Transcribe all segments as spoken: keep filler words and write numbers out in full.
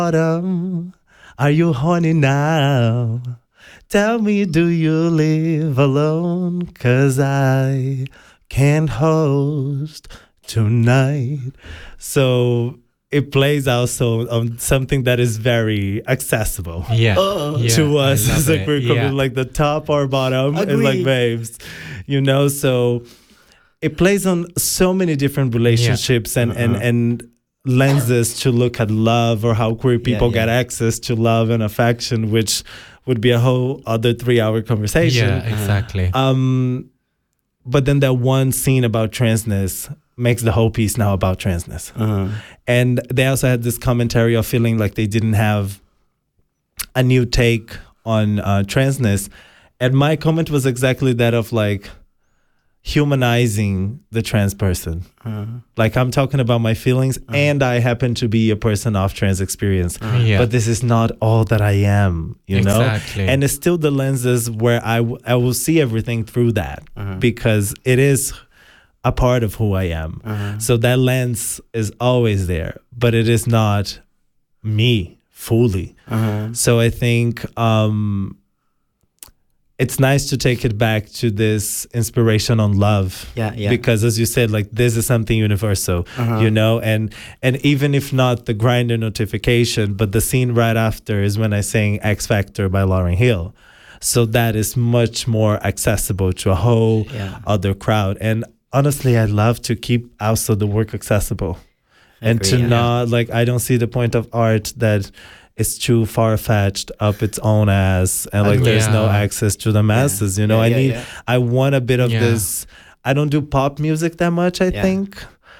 Autumn, are you horny now? Tell me, do you live alone? 'Cause I can't host tonight. So it plays also on something that is very accessible Yeah, yeah, to I us love as a it. queer community, Yeah. like the top or bottom, and Agree. like babes, you know. So it plays on so many different relationships and and Uh-huh. and lenses to look at love or how queer people yeah. get access to love and affection, which would be a whole other three-hour conversation. Yeah, exactly. Um, but then that one scene about transness makes the whole piece now about transness. Uh-huh. And they also had this commentary of feeling like they didn't have a new take on uh, transness. And my comment was exactly that of like humanizing the trans person. Uh-huh. Like I'm talking about my feelings and I happen to be a person of trans experience. Yeah. But this is not all that I am, you Exactly. know? And it's still the lenses where I, w- I will see everything through that because it is a part of who I am. So that lens is always there, but it is not me fully. Uh-huh. So I think um, it's nice to take it back to this inspiration on love. Yeah, yeah. Because as you said, like this is something universal, Uh-huh. you know, and and even if not the Grindr notification, but the scene right after is when I sing X Factor by Lauryn Hill. So that is much more accessible to a whole Yeah. other crowd. And honestly, I love to keep also the work accessible. And Agree, to yeah. not like I don't see the point of art that is too far fetched up its own ass and like there's no Yeah. access to the masses. You know, Yeah, I yeah, need yeah. I want a bit of Yeah. this. I don't do pop music that much, I Yeah. think.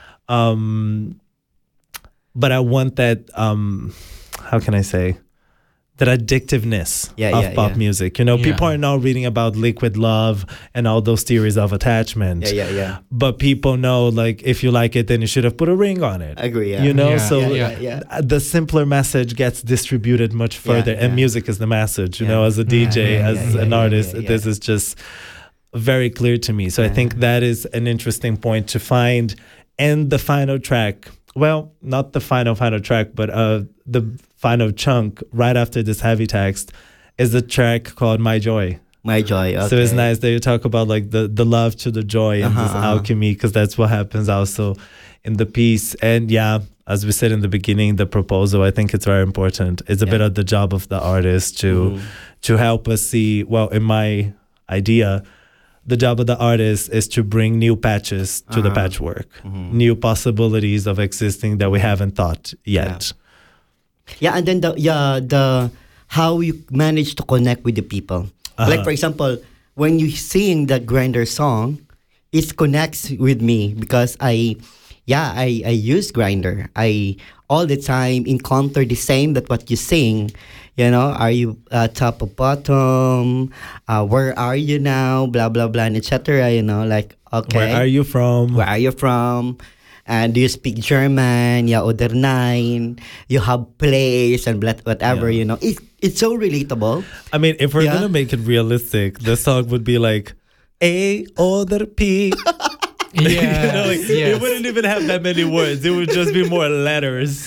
Um but I want that um how can I say that addictiveness Yeah, of yeah, pop yeah. music. You know, Yeah. people are now reading about liquid love and all those theories of attachment. Yeah, yeah, yeah. But people know like if you like it then you should have put a ring on it. Agree, yeah. You know, Yeah, so yeah, yeah. yeah, yeah. uh, the simpler message gets distributed much further, and yeah. music is the message. You Yeah. know, as a D J, Yeah, yeah, as yeah, an yeah, artist, yeah, yeah. this is just very clear to me. So I Yeah. think that is an interesting point to find. And the final track, well, not the final final track, but uh, the final chunk right after this heavy text is a track called My Joy. My joy. Okay. So it's nice that you talk about like the, the love to the joy and Uh-huh, this uh-huh. alchemy, because that's what happens also in the piece. And yeah, as we said in the beginning, the proposal, I think it's very important. It's a Yeah. bit of the job of the artist to Mhm. to help us see, well, in my idea, the job of the artist is to bring new patches to the Uh-huh. patchwork, Mhm. new possibilities of existing that we haven't thought yet. Yeah, and then the yeah the how you manage to connect with the people. Like Uh-huh. for example, when you sing the Grindr song, it connects with me because I yeah I I use Grindr. I all the time encounter the same that what you sing. You know, are you uh, top or bottom? Uh, where are you now? Blah blah blah, and et cetera. You know, like okay, Where are you from? where are you from? And do you speak German? Yeah, oder nein. You have place and blah, whatever, Yeah. you know. It, it's so relatable. I mean, if we're Yeah. gonna make it realistic, the song would be like A other P. Yeah, You know, like, yes. it wouldn't even have that many words. It would just be more letters,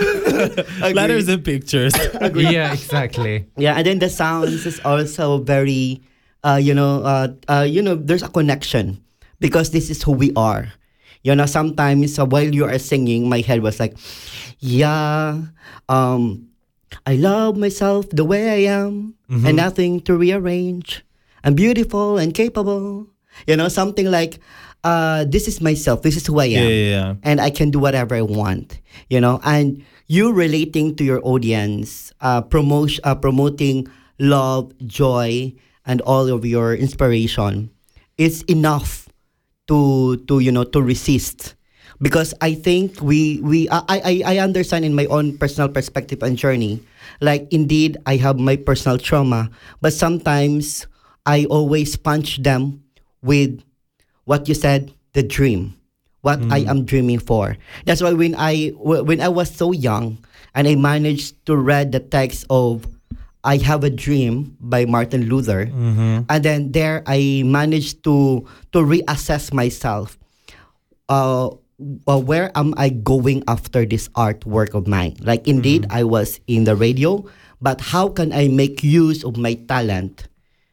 letters and pictures. Yeah, exactly. Yeah, and then the sounds is also very, uh, you know, uh, uh, you know, there's a connection because this is who we are. You know, sometimes uh, while you are singing, my head was like, yeah, um, I love myself the way I am and nothing to rearrange. I'm beautiful and capable. You know, something like, uh, this is myself. This is who I am. Yeah, yeah, yeah. And I can do whatever I want, you know. And you relating to your audience, uh, promote, uh, promoting love, joy, and all of your inspiration is enough to to you know to resist. Because I think we we I, I I understand in my own personal perspective and journey, like indeed I have my personal trauma, but sometimes I always punch them with what you said, the dream, what I am dreaming for. That's why when I wh- when I was so young and I managed to read the text of I Have a Dream by Martin Luther, and then there I managed to to reassess myself. Uh, uh, where am I going after this artwork of mine? Like, indeed, I was in the radio, but how can I make use of my talent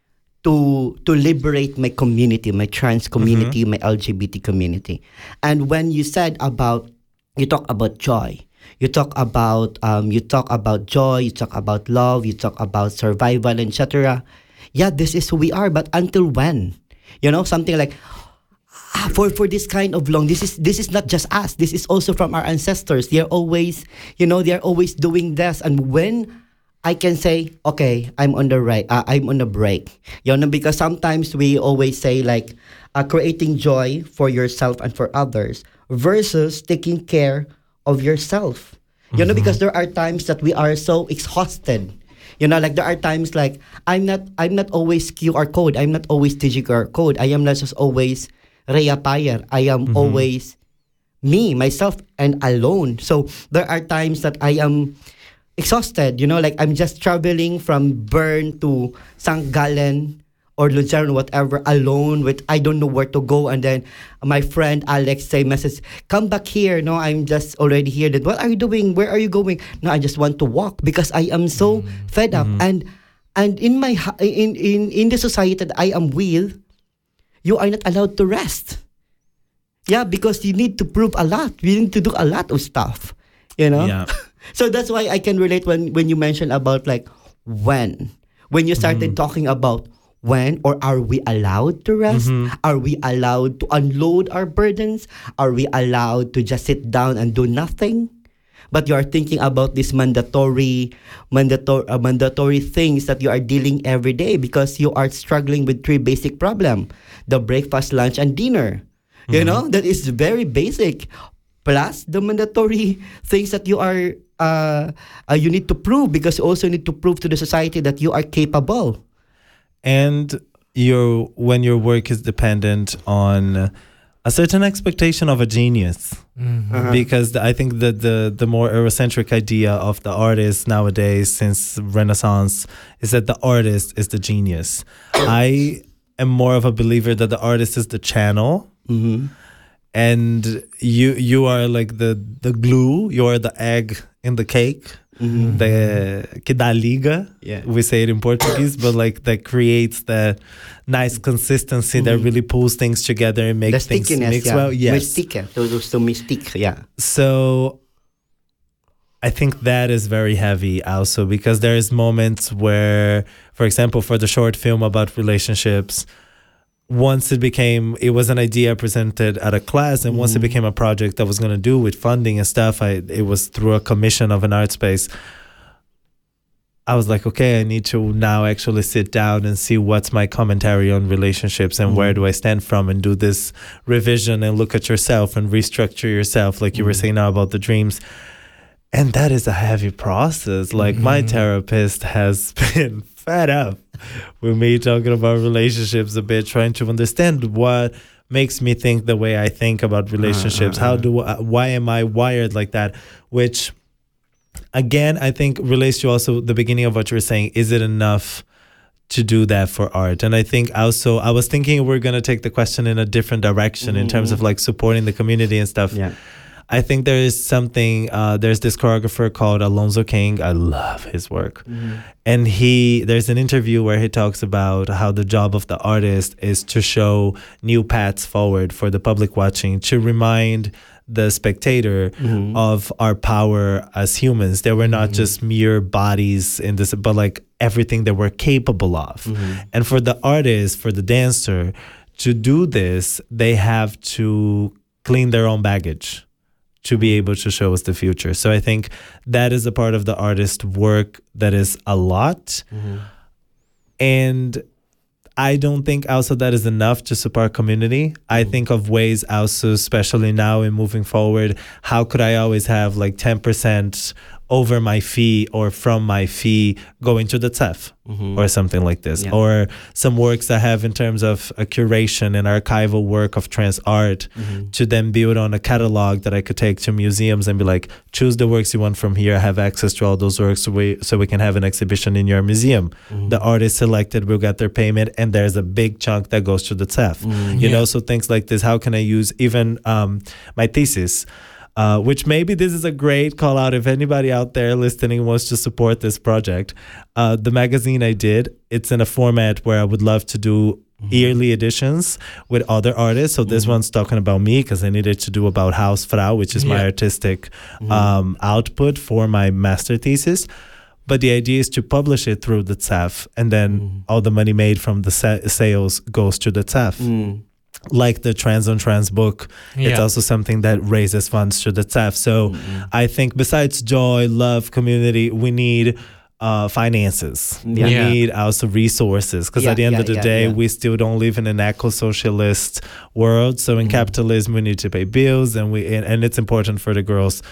to to liberate my community, my trans community, my L G B T community? And when you said about, you talk about joy, you talk about um, you talk about joy, you talk about love, you talk about survival, et cetera. Yeah, this is who we are. But until when? You know, something like, ah, for for this kind of long, this is this is not just us. This is also from our ancestors. They're always, you know, they're always doing this. And when I can say, okay, I'm on the right, uh, I'm on the break. You know, because sometimes we always say like, uh, creating joy for yourself and for others versus taking care of yourself. You know, because there are times that we are so exhausted. You know, like there are times like I'm not I'm not always Q R code. I'm not always D G Q R code. I am not just always Rhea Payer. I am Mm-hmm. always me, myself, and alone. So there are times that I am exhausted. You know, like I'm just traveling from Bern to Saint Gallen or Luzerne, whatever, alone with I don't know where to go. And then my friend Alex say message, come back here. No, I'm just already here. Then what are you doing? Where are you going? No, I just want to walk because I am so fed up. And and in my ha- in in in the society that I am with, you are not allowed to rest. Yeah, because you need to prove a lot. You need to do a lot of stuff. You know. Yeah. So that's why I can relate when when you mentioned about like when when you started talking about when, or are we allowed to rest? Are we allowed to unload our burdens? Are we allowed to just sit down and do nothing? But you are thinking about these mandatory, mandatory, uh, mandatory things that you are dealing every day because you are struggling with three basic problems: the breakfast, lunch, and dinner. You know, that is very basic. Plus the mandatory things that you are, uh, uh, you need to prove because you also need to prove to the society that you are capable. And your when your work is dependent on a certain expectation of a genius, because the, I think that the the more Eurocentric idea of the artist nowadays, since Renaissance, is that the artist is the genius. I am more of a believer that the artist is the channel, and you you are like the the glue. You are the egg in the cake. The que dá liga, Yeah. we say it in Portuguese, but like that creates that nice consistency that really pulls things together and The makes things stickiness, mix yeah. well. Yes. Mystique, those so mystique, yeah. So I think that is very heavy also because there is moments where, for example, for the short film about relationships, once it became, it was an idea presented at a class, and once it became a project that was going to do with funding and stuff, I it was through a commission of an art space. I was like, okay, I need to now actually sit down and see what's my commentary on relationships and where do I stand from, and do this revision and look at yourself and restructure yourself, like you were saying now about the dreams. And that is a heavy process. Like my therapist has been fed up with me talking about relationships a bit, trying to understand what makes me think the way I think about relationships. How do I, why am I wired like that? Which, again, I think relates to also the beginning of what you were saying. Is it enough to do that for art? And I think also, I was thinking we're going to take the question in a different direction in terms of like supporting the community and stuff. Yeah. I think there is something, uh, there's this choreographer called Alonzo King. I love his work. And he, there's an interview where he talks about how the job of the artist is to show new paths forward for the public watching, to remind the spectator of our power as humans. They were not just mere bodies in this, but like everything that we're capable of. And for the artist, for the dancer, to do this, they have to clean their own baggage to be able to show us the future. So I think that is a part of the artist work that is a lot. And I don't think also that is enough to support community. I think of ways also, especially now and moving forward, how could I always have like ten percent over my fee or from my fee going to the T E F Mhm. or something like this. Yeah. Or some works I have in terms of a curation and archival work of trans art Mhm. to then build on a catalog that I could take to museums and be like, choose the works you want from here. I have access to all those works so we, so we can have an exhibition in your museum. Mhm. The artist selected will get their payment, and there's a big chunk that goes to the T E F. Mhm. You Yeah. know, so things like this. How can I use even um, my thesis? Uh, which maybe this is a great call out if anybody out there listening wants to support this project. Uh, the magazine I did, it's in a format where I would love to do yearly editions with other artists. So this one's talking about me because I needed to do about Hausfrau, which is my Yeah. artistic um, output for my master thesis. But the idea is to publish it through the T E F, and then all the money made from the sa- sales goes to the T E F. Mm. Like the Trans on Trans book, it's Yeah. also something that raises funds to the T E F. So I think besides joy, love, community, we need uh, finances. Yeah. We Yeah. need also resources, because Yeah, at the end yeah, of the yeah, day, yeah. we still don't live in an eco-socialist world. So in capitalism, we need to pay bills, and we and, and it's important for the girls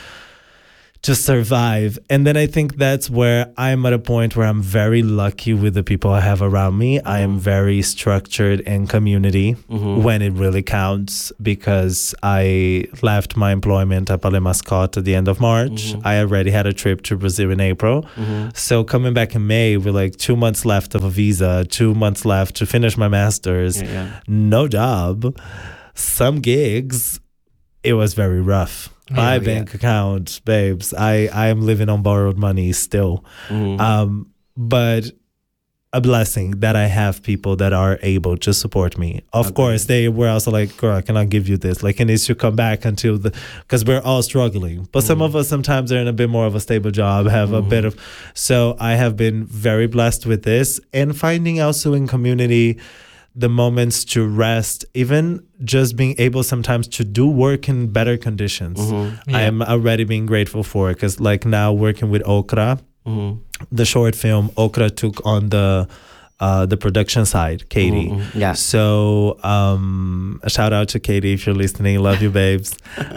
to survive. And then I think that's where I'm at a point where I'm very lucky with the people I have around me. I am very structured in community when it really counts, because I left my employment at Palais Mascotte at the end of March. I already had a trip to Brazil in April. So coming back in May with like two months left of a visa, two months left to finish my master's, Yeah, yeah. no job, some gigs, it was very rough. My Yeah, bank account, babes, I, I am living on borrowed money still. Mhm. Um, but a blessing that I have people that are able to support me. Of Okay. course, they were also like, girl, I cannot give you this. Like, it needs to come back until the, because we're all struggling. But some of us sometimes are in a bit more of a stable job, have a bit of, so I have been very blessed with this, and finding also in community the moments to rest, even just being able sometimes to do work in better conditions. I Yeah. am already being grateful for it, because like now working with Okra, Mhm. the short film, Okra took on the uh, the production side, Katie. Mhm. Yeah. So um, a shout out to Katie if you're listening. Love you, babes.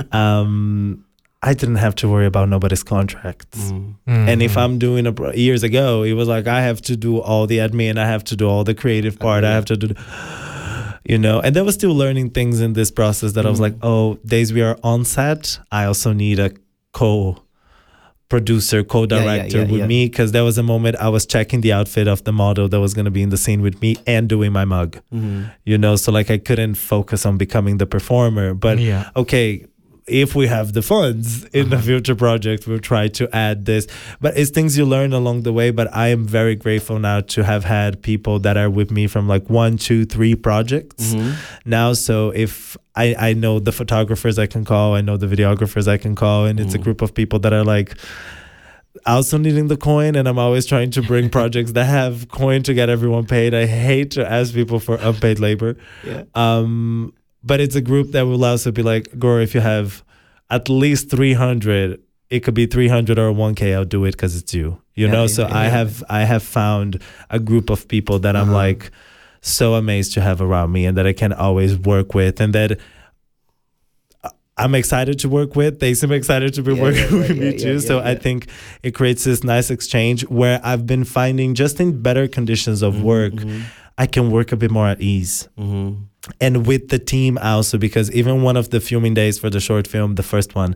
um, I didn't have to worry about nobody's contracts. Mhm. And if I'm doing a pro- years ago, it was like I have to do all the admin, I have to do all the creative part, I have to do, the, you know. And there was still learning things in this process that I was like, oh, days we are on set, I also need a co-producer, co-director yeah, with yeah. me, because there was a moment I was checking the outfit of the model that was going to be in the scene with me and doing my mug, Mhm. you know. So like I couldn't focus on becoming the performer, but Yeah. okay, if we have the funds in the future project, we'll try to add this. But it's things you learn along the way. But I am very grateful now to have had people that are with me from like one, two, three projects Mhm. now. So if I, I know the photographers I can call, I know the videographers I can call, and it's a group of people that are like also needing the coin, and I'm always trying to bring projects that have coin to get everyone paid. I hate to ask people for unpaid labor. Yeah. Um, but it's a group that will also be like, Gora, if you have at least three hundred, it could be three hundred or one K, I'll do it because it's you, you Yeah, know? yeah, So yeah, I yeah. have, I have found a group of people that I'm Uh-huh. like so amazed to have around me, and that I can always work with, and that I'm excited to work with. They seem excited to be Yeah, working yeah, with yeah, me yeah, too. yeah, so I yeah. think it creates this nice exchange where I've been finding, just in better conditions of work, I can work a bit more at ease. Mhm. And with the team also, because even one of the filming days for the short film, the first one,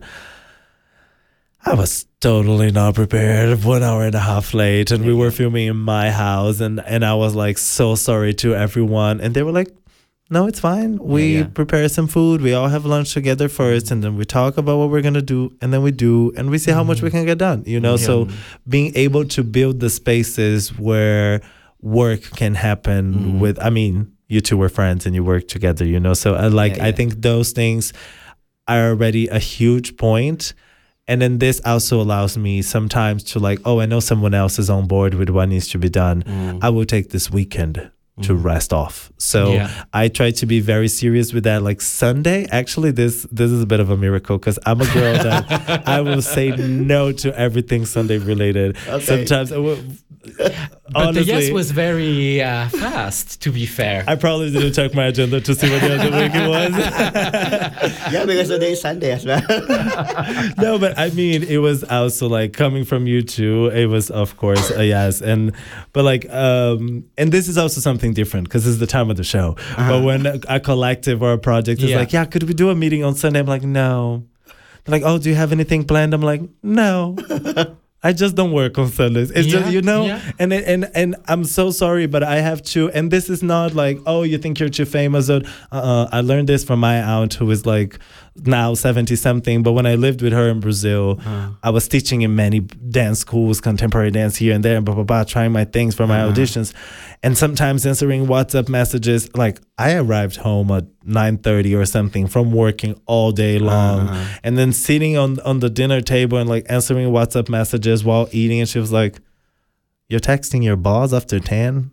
I was totally not prepared, one hour and a half late, and we were filming in my house, and, and I was like so sorry to everyone. And they were like, no, it's fine. We Yeah, yeah. prepare some food. We all have lunch together first, and then we talk about what we're going to do, and then we do, and we see how much we can get done, you know? So being able to build the spaces where work can happen with, I mean, you two were friends and you work together, you know? So I like, Yeah, I yeah. think those things are already a huge point. And then this also allows me sometimes to like, oh, I know someone else is on board with what needs to be done. I will take this weekend to rest off. So Yeah. I try to be very serious with that. Like Sunday, actually, this this is a bit of a miracle, because I'm a girl that I will say no to everything Sunday related. Okay. Sometimes I will, But the yes Honestly, was very uh, fast, to be fair. I probably didn't check my agenda to see what the other week it was. Yeah, because today is Sunday as well. No, but I mean, it was also like coming from you too. It was, of course, a yes, and but like, um, and this is also something different because it's the time of the show. But when a, a collective or a project is Yeah. like, yeah, could we do a meeting on Sunday? I'm like, no. They're like, oh, do you have anything planned? I'm like, no. I just don't work on Sundays. It's Yeah, just, you know, yeah. and and and I'm so sorry, but I have to. And this is not like, oh, you think you're too famous. Or, uh, I learned this from my aunt, who is like now seventy something. But when I lived with her in Brazil, Uh. I was teaching in many dance schools, contemporary dance here and there, and blah blah blah, trying my things for my Uh-huh. auditions, and sometimes answering WhatsApp messages. Like I arrived home at nine thirty or something from working all day long, Uh-huh. and then sitting on on the dinner table and like answering WhatsApp messages while eating. And she was like, "You're texting your boss after ten,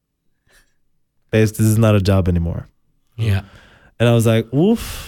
babes. This is not a job anymore." Yeah. And I was like, "Oof."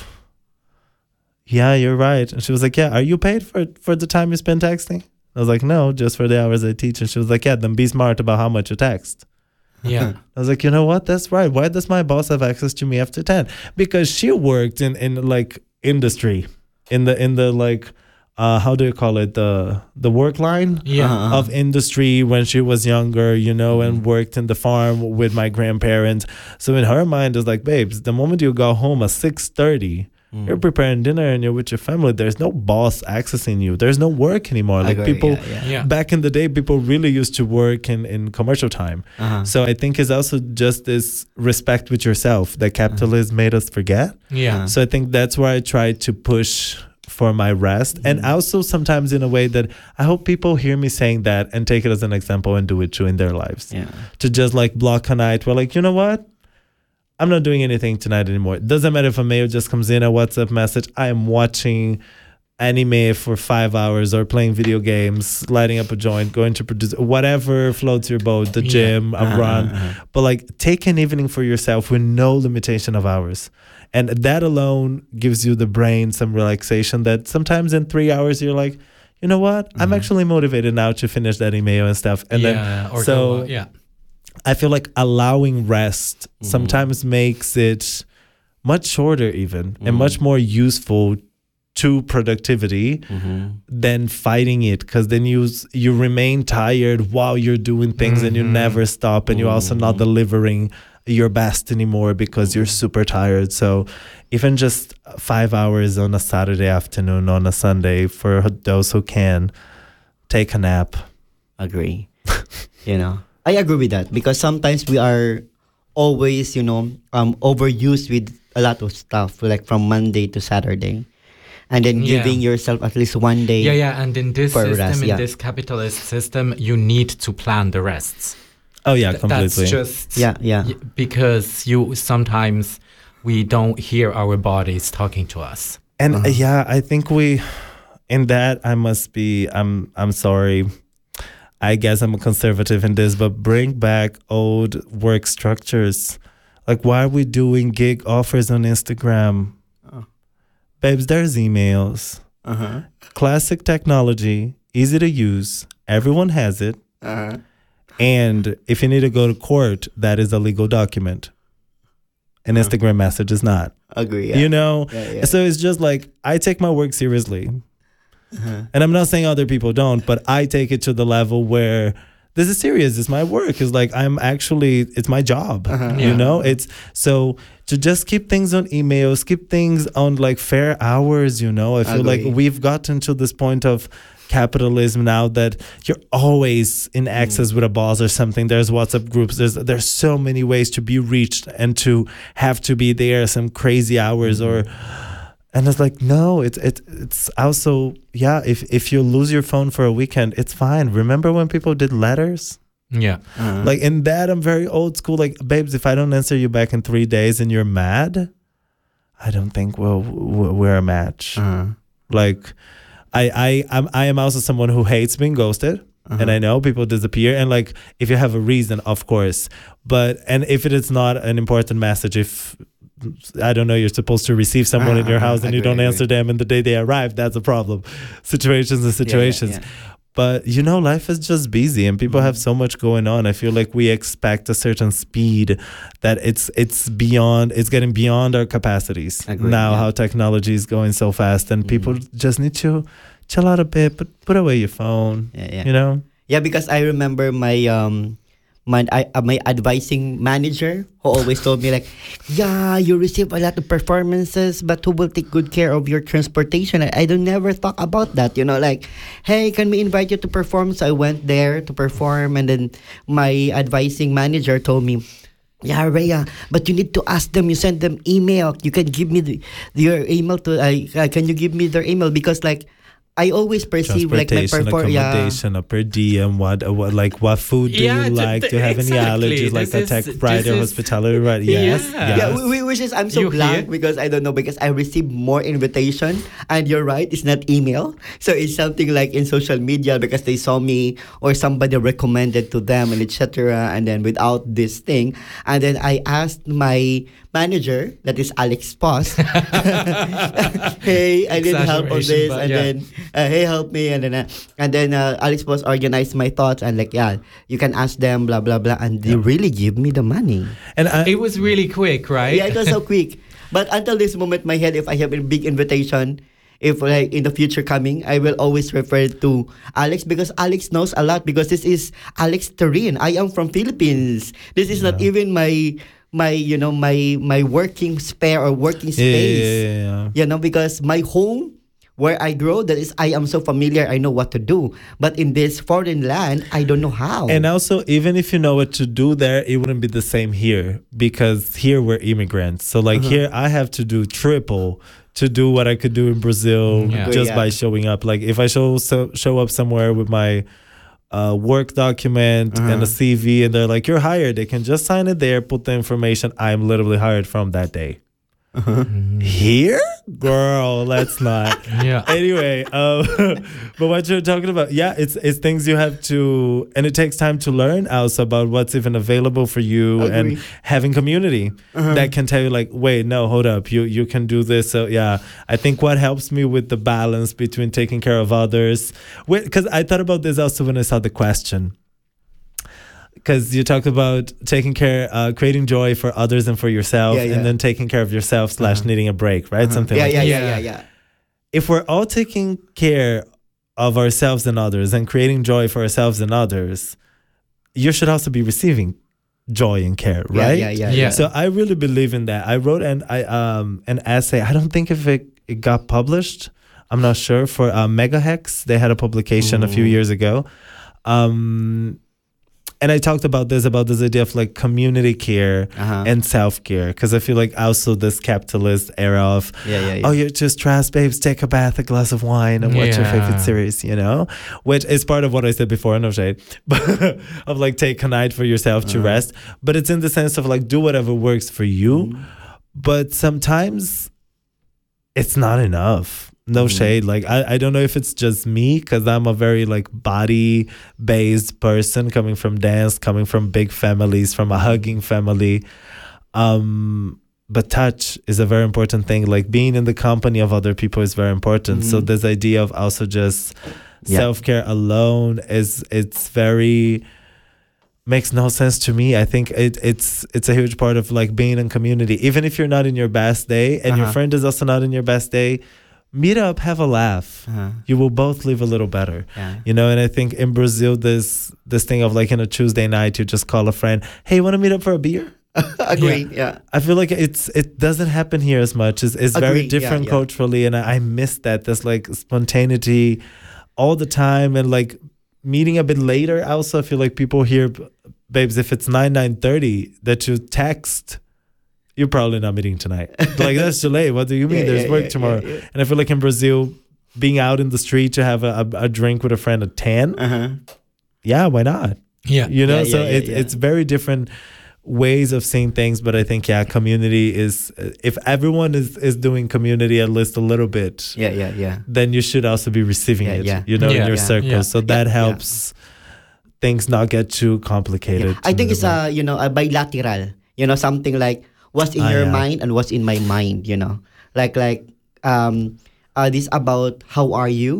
Yeah, you're right. And she was like, yeah, are you paid for for the time you spend texting? I was like, no, just for the hours I teach. And she was like, yeah, then be smart about how much you text. Yeah. I was like, you know what? That's right. Why does my boss have access to me after ten? Because she worked in, in like industry, in the in the like uh how do you call it? The the work line Yeah. Uh-huh. of industry when she was younger, you know, and worked in the farm with my grandparents. So in her mind, it's like, babes, the moment you go home at six thirty, you're preparing dinner and you're with your family. There's no boss accessing you. There's no work anymore. Like agree, people yeah, yeah. Yeah. back in the day, people really used to work in, in commercial time. Uh-huh. So I think it's also just this respect with yourself that capitalism made us forget. Yeah. So I think that's where I try to push for my rest. And also sometimes in a way that I hope people hear me saying that and take it as an example and do it too in their lives. Yeah. To just like block a night where like, you know what? I'm not doing anything tonight anymore. It doesn't matter if a mail just comes in, a WhatsApp message. I am watching anime for five hours or playing video games, lighting up a joint, going to produce whatever floats your boat, the Yeah. gym, a Uh-huh, run. uh-huh. But like take an evening for yourself with no limitation of hours. And that alone gives you the brain some relaxation that sometimes in three hours you're like, you know what? I'm actually motivated now to finish that email and stuff. And yeah. then or so go, uh, yeah. I feel like allowing rest sometimes makes it much shorter even and much more useful to productivity than fighting it, because then you s- you remain tired while you're doing things and you never stop, and you're also not delivering your best anymore because you're super tired. So even just five hours on a Saturday afternoon, on a Sunday, for those who can, take a nap. Agree. You know, I agree with that because sometimes we are always, you know, um, overused with a lot of stuff, like from Monday to Saturday, and then Yeah. giving yourself at least one day. Yeah, yeah. And in this For system, rest, in yeah. this capitalist system, you need to plan the rests. Oh yeah, Th- completely. That's just Yeah, yeah. y- because you sometimes we don't hear our bodies talking to us. And uh, yeah, I think we, in that, I must be, I'm, I'm sorry. I guess I'm a conservative in this, but bring back old work structures. Like, why are we doing gig offers on Instagram? Babes, there's emails. Uh-huh. Classic technology, easy to use. Everyone has it. Uh-huh. And if you need to go to court, that is a legal document. An Instagram message is not. Agree. Yeah. You know? Yeah, yeah. So it's just like, I take my work seriously. Uh-huh. And I'm not saying other people don't, but I take it to the level where this is serious. It's my work. It's like I'm actually, it's my job. You Yeah. know, it's so to just keep things on emails, keep things on like fair hours. You know, I feel Agree. like we've gotten to this point of capitalism now that you're always in access with a boss or something. There's WhatsApp groups. There's there's so many ways to be reached and to have to be there some crazy hours or. And it's like, no, it's it's it's also, yeah, if, if you lose your phone for a weekend, it's fine. Remember when people did letters? Yeah. Uh-huh. Like in that, I'm very old school. Like, babes, if I don't answer you back in three days and you're mad, I don't think we'll, we're a match. Uh-huh. Like, I, I, I'm, I am also someone who hates being ghosted. And I know people disappear. And like, if you have a reason, of course. But, and if it is not an important message, if, I don't know, you're supposed to receive someone in your Uh-huh, house and you agree, don't agree. answer them and the day they arrive, that's a problem. Situations and situations. yeah. But you know, life is just busy and people have so much going on. I feel like we expect a certain speed that it's it's beyond it's getting beyond our capacities. Agreed, now yeah. how technology is going so fast and people just need to chill out a bit, but put away your phone. Yeah, yeah. You know? Yeah, because I remember my um my I, uh, my advising manager who always told me like, yeah, you receive a lot of performances, but who will take good care of your transportation? I, I don't never talk about that, you know, like, hey, can we invite you to perform? So I went there to perform, and then my advising manager told me, yeah, Rhea, but you need to ask them. You send them email. You can give me the, your email to. Uh, uh, can you give me their email? Because like, I always perceive like my Transportation, perform. Yeah, accommodation, a per diem, what, uh, what, like what food do Yeah, you th- like? th- Do you have exactly. any allergies? Like This a tech is- rider, this is- hospitality, right? Yes, Yeah. yes. yeah, we, we- which is I'm so You blank hear? because I don't know, because I receive more invitation, and you're right, it's not email, so it's something like in social media because they saw me or somebody recommended to them and et cetera. And then without this thing, and then I asked my manager, that is Alex Poss, hey, I need help on Exaggeration, this, but and yeah. then uh, hey, help me, and then uh, and then uh, Alex Poss organized my thoughts and like, yeah, you can ask them, blah blah blah, and they really give me the money. And I, It was really quick, right? Yeah, it was so quick. But until this moment, my head, if I have a big invitation, if like in the future coming, I will always refer to Alex because Alex knows a lot, because this is Alex Terin. I am from Philippines. This is not even my my you know my my working spare or working yeah, yeah, space. yeah, yeah, yeah. You know, because my home where I grow, that is, I am so familiar, I know what to do. But in this foreign land, I don't know how. And also, even if you know what to do there, it wouldn't be the same here because here we're immigrants. So, like Uh-huh. here, I have to do triple to do what I could do in Brazil Yeah. just Yeah. by showing up. Like if I show so, show up somewhere with my uh, work document and a C V, and they're like, "You're hired," they can just sign it there, put the information. I'm literally hired from that day. Here, girl, let's not. Yeah. Anyway, um, but what you're talking about, yeah, it's it's things you have to, and it takes time to learn also about what's even available for you, Agree. and having community that can tell you like, wait, no, hold up, you you can do this. So yeah, I think what helps me with the balance between taking care of others, because I thought about this also when I saw the question. Because you talked about taking care, uh, creating joy for others and for yourself, Yeah, yeah. and then taking care of yourself slash needing a break, right? Something yeah, like yeah, that. yeah, yeah, Yeah. yeah. If we're all taking care of ourselves and others and creating joy for ourselves and others, you should also be receiving joy and care, Yeah, right? Yeah, yeah, Yeah. So I really believe in that. I wrote an I um an essay. I don't think if it, it got published. I'm not sure, for uh, Megahex. They had a publication a few years ago. Um And I talked about this, about this idea of like community care Uh-huh. and self-care. Because I feel like also this capitalist era of, Yeah, yeah, yeah. oh, you're just stressed, babes, take a bath, a glass of wine, and watch your Yeah. favorite series, you know? Which is part of what I said before, no shade, but of like take a night for yourself to rest. But it's in the sense of like do whatever works for you. But sometimes it's not enough. No shade. Like I, I don't know if it's just me, because I'm a very like body based person, coming from dance, coming from big families, from a hugging family. Um, but touch is a very important thing. Like being in the company of other people is very important. So this idea of also just Yeah. self care alone is it's very makes no sense to me. I think it, it's it's a huge part of like being in community. Even if you're not in your best day and your Uh-huh. friend is also not in your best day, meet up, have a laugh. Uh-huh. You will both live a little better. Yeah. You know, and I think in Brazil, this this thing of like in a Tuesday night, you just call a friend, hey, want to meet up for a beer? Agree. Yeah. I feel like it's it doesn't happen here as much. It's, it's very Agree, yeah, different yeah. culturally, and I, I miss that. There's like spontaneity all the time, and like meeting a bit later. Also, I feel like people here, babes, if it's nine nine thirty that you text, you're probably not meeting tonight. Like that's too late. What do you mean? Yeah, There's yeah, work yeah, tomorrow. yeah, yeah. And I feel like in Brazil, being out in the street to have a, a, a drink with a friend at ten, Uh-huh. yeah, why not? Yeah. You know, Yeah, so yeah, yeah, it, yeah. it's very different ways of seeing things. But I think, yeah, community is, if everyone is, is doing community at least a little bit, Yeah, yeah, yeah. then you should also be receiving Yeah, it, yeah. you know, Yeah, in your yeah, circle. yeah. So that Yeah, helps things not get too complicated. Yeah. I think it's a a you know a bilateral. You know, something like what's in Ah, your yeah. mind and what's in my mind. You know, like like um, uh, this about how are you,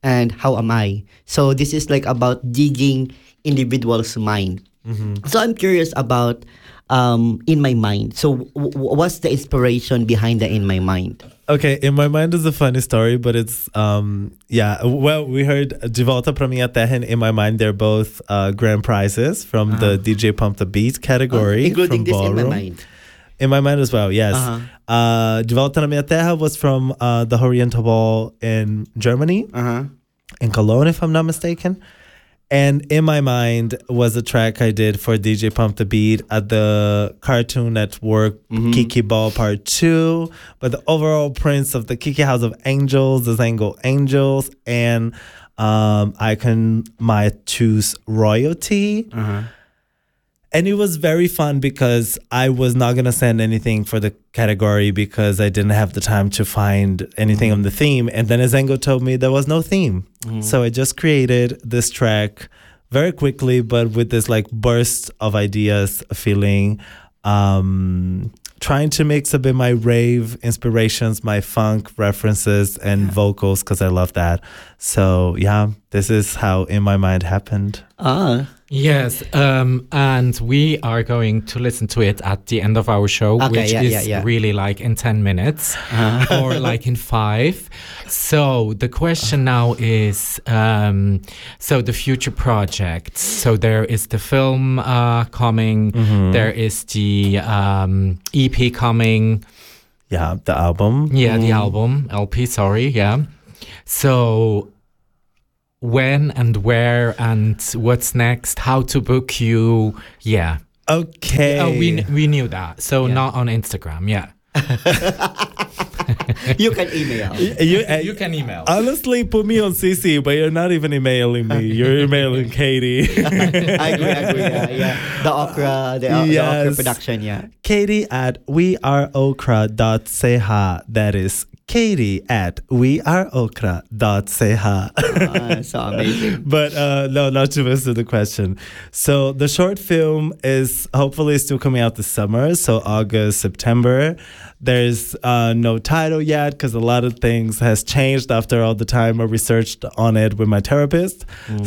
and how am I. So this is like about digging individual's mind. Mm-hmm. So I'm curious about um, In My Mind. So w- w- what's the inspiration behind the In My Mind? Okay, In My Mind is a funny story, but it's, um, yeah, well, we heard De Volta Pra Minha Terra and In My Mind, they're both uh, grand prizes from Uh-huh. the D J Pump the Beat category. Uh, including from this In My Ballroom. Mind. In My Mind as well, yes. Uh-huh. Uh, De Volta Na Minha Terra was from uh, the Oriental Ball in Germany, Uh-huh. in Cologne, if I'm not mistaken. And In My Mind was a track I did for D J Pump the Beat at the Cartoon Network Mhm. Kiki Ball Part two. But the overall prince of the Kiki House of Angels, the Zango Angels, and um, Icon My Choose Royalty. Uh-huh. And it was very fun because I was not going to send anything for the category because I didn't have the time to find anything on the theme. And then Azengo told me there was no theme. Mm. So I just created this track very quickly, but with this like burst of ideas feeling, um, trying to mix a bit my rave inspirations, my funk references and vocals because I love that. So yeah, this is how In My Mind happened. Ah. Yes, um, and we are going to listen to it at the end of our show, Okay, which yeah, is yeah, yeah. really like in ten minutes Uh-huh. or like in five. So the question now is, um, so the future projects. So there is the film uh, coming, Mhm. there is the um, E P coming, Yeah, the album. yeah, the Mm. album, L P, sorry, yeah. So when and where and what's next, how to book you, yeah. Okay. Oh, we we knew that. So Yeah. not on Instagram, yeah. You can email. you, uh, You can email. honestly put me on C C, but you're not even emailing me. You're emailing Katie. I agree, I agree. Yeah, yeah. The okra, the, uh, the okra Yes. production, yeah. Katie at weareokra.ceha. That is Katie at weareokra.ceha. Ah, so amazing. But uh, no, not to answer the question. So the short film is hopefully still coming out this summer. So August, September. There's uh, no title yet because a lot of things has changed after all the time I researched on it with my therapist.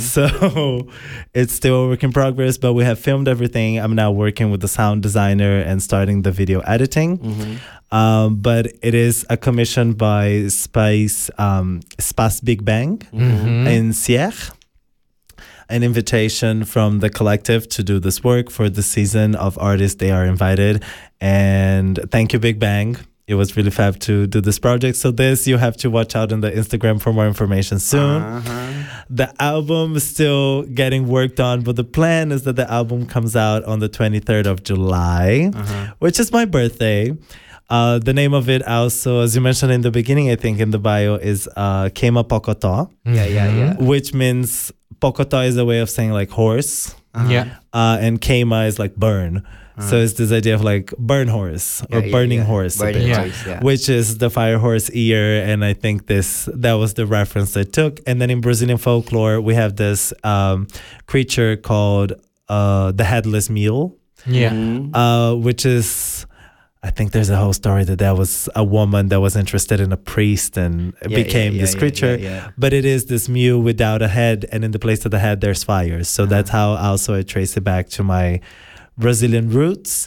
So it's still a work in progress, but we have filmed everything. I'm now working with the sound designer and starting the video editing. Um, but it is a commission by Space um, Space Big Bang Mhm. in Sierre. An invitation from the collective to do this work for the season of artists they are invited. And thank you, Big Bang. It was really fab to do this project. So this, you have to watch out on the Instagram for more information soon. Uh-huh. The album is still getting worked on, but the plan is that the album comes out on the twenty-third of July, Uh-huh. which is my birthday. Uh, the name of it also, as you mentioned in the beginning, I think in the bio, is uh, Kema Pokoto, Yeah, yeah, yeah. which means Pokoto is a way of saying like horse, Uh-huh. Yeah. uh, and Kema is like burn. So it's this idea of like burn horse or Yeah, yeah, burning yeah. horse, a Burning bit. Yeah. horse, yeah. Which is the fire horse ear. And I think this that was the reference I took. And then in Brazilian folklore, we have this um, creature called uh, the headless mule, Yeah. Mhm. uh, which is. I think there's a whole story that that was a woman that was interested in a priest and Yeah, became yeah, this yeah, creature. yeah, yeah. But it is this mule without a head, and in the place of the head, there's fires. So that's how also I trace it back to my Brazilian roots.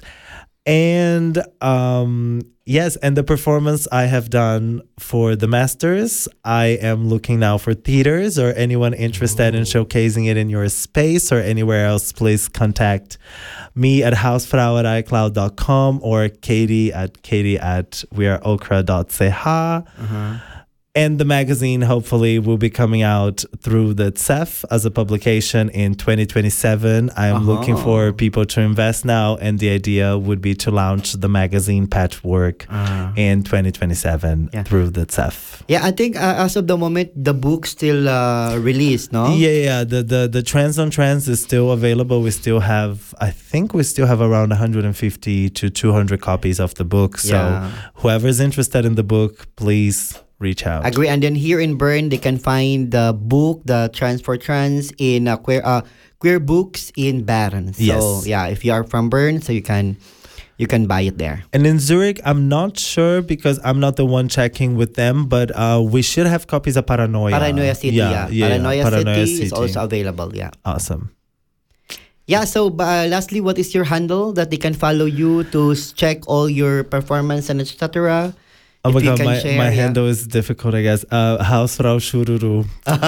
And um, yes, and the performance I have done for the Masters, I am looking now for theaters or anyone interested in showcasing it in your space or anywhere else. Please contact me at housefrau at icloud dot com or Katie at Katie at weareokra.ceha. Uh-huh. And the magazine hopefully will be coming out through the C E F as a publication in twenty twenty-seven. I am Uh-huh. looking for people to invest now, and the idea would be to launch the magazine Patchwork Uh-huh. in twenty twenty-seven Yeah. through the C E F. Yeah, I think uh, as of the moment, the book still uh, released, no? Yeah, yeah. The, the the Trends on Trends is still available. We still have, I think, we still have around one hundred fifty to two hundred copies of the book. So Yeah. whoever's interested in the book, please reach out. Agree. And then here in Bern, they can find the book, the Trans for Trans, in uh, queer uh, queer books in Bern. So Yes. yeah, if you are from Bern, so you can you can buy it there. And in Zurich, I'm not sure because I'm not the one checking with them, but uh, we should have copies of Paranoia. Paranoia City, yeah. yeah, Paranoia, Paranoia City, is City. also available, yeah. Awesome. Yeah, so uh, lastly, what is your handle that they can follow you to s- check all your performance and et cetera? Oh If my you god, can my, share, my yeah. handle is difficult, I guess. Uh, Hausfrau Shururu.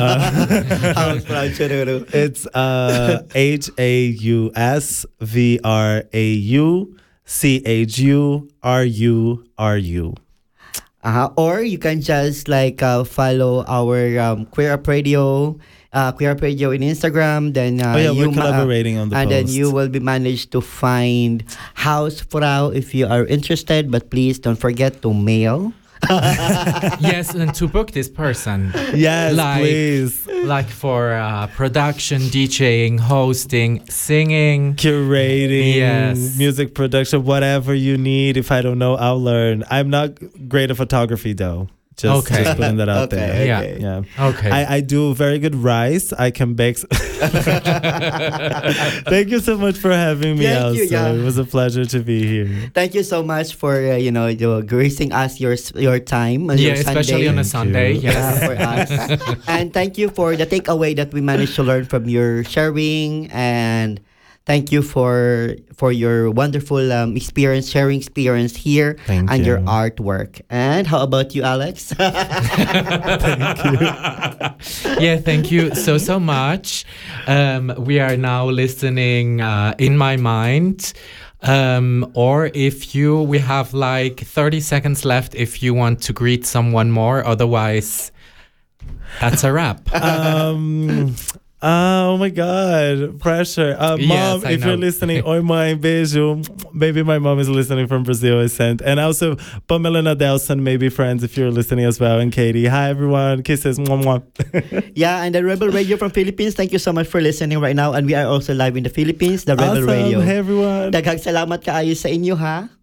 Uh, it's uh, H A U S V R A U C H U R U R U. Uh-huh. Or you can just like uh, follow our um, Queer Up Radio, uh, Queer Up Radio in Instagram. Then uh, Oh yeah, you we're ma- collaborating on the and post. then you will be managed to find Hausfrau if you are interested. But please don't forget to mail. Yes, and to book this person. Yes, Like- please. Like for uh, production, DJing, hosting, singing. Curating, Yes. music production, whatever you need. If I don't know, I'll learn. I'm not great at photography though. Just, Okay. just putting that out Okay, there. Yeah. okay. Yeah. Okay. I, I do very good rice. I can bake. s- Thank you so much for having me, Thank you, Elsa. yeah. It was a pleasure to be here. Thank you so much for uh, you know you gracing us your s- your time. On yeah, your especially Sunday. on a Thank Sunday. you. Yes. Yeah, for us. And thank you for the takeaway that we managed to learn from your sharing, and thank you for for your wonderful um, experience, sharing experience here, Thank and you. your artwork. And how about you, Alex? Yeah, thank you so, so much. Um, we are now listening uh, In My Mind. Um, or if you, we have like thirty seconds left if you want to greet someone more. Otherwise, that's a wrap. Um, oh my God, pressure. Uh, Yes, mom, I if you're know. listening, oi mãe, beijo. Maybe my mom is listening from Brazil, I sent. And also Pamela Nadelson, maybe friends, if you're listening as well. And Katie, hi everyone, kisses. Mwah, mwah. Yeah, and the Rebel Radio from Philippines. Thank you so much for listening right now, and we are also live in the Philippines. The Rebel Awesome. Radio. Hey everyone. Daghang salamat kaayo sa inyo ha.